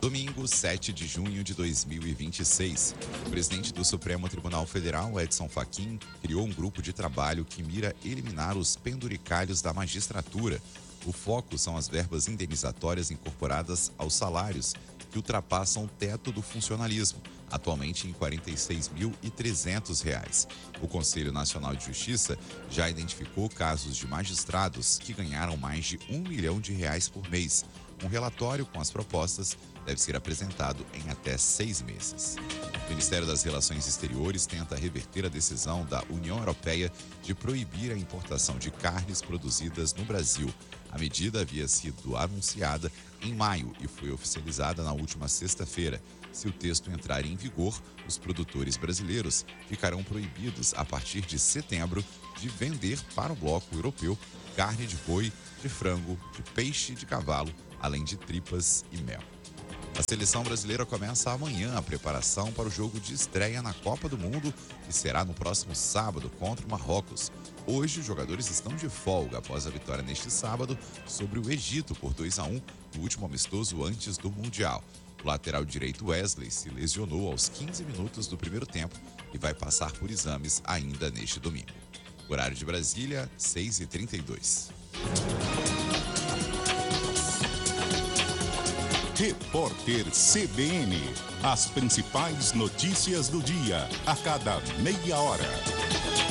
Domingo, 7 de junho de 2026. O presidente do Supremo Tribunal Federal, Edson Fachin, criou um grupo de trabalho que mira eliminar os penduricalhos da magistratura. O foco são as verbas indenizatórias incorporadas aos salários, que ultrapassam o teto do funcionalismo, atualmente em R$ 46.300. O Conselho Nacional de Justiça já identificou casos de magistrados que ganharam mais de R$ 1 milhão por mês. Um relatório com as propostas deve ser apresentado em até 6 meses. O Ministério das Relações Exteriores tenta reverter a decisão da União Europeia de proibir a importação de carnes produzidas no Brasil. A medida havia sido anunciada em maio e foi oficializada na última sexta-feira. Se o texto entrar em vigor, os produtores brasileiros ficarão proibidos, a partir de setembro, de vender para o bloco europeu carne de boi, de frango, de peixe e de cavalo, além de tripas e mel. A seleção brasileira começa amanhã a preparação para o jogo de estreia na Copa do Mundo, que será no próximo sábado contra o Marrocos. Hoje, os jogadores estão de folga após a vitória neste sábado sobre o Egito por 2-1 no último amistoso antes do Mundial. O lateral direito Wesley se lesionou aos 15 minutos do primeiro tempo e vai passar por exames ainda neste domingo. Horário de Brasília, 6h32. Repórter CBN. As principais notícias do dia, a cada meia hora.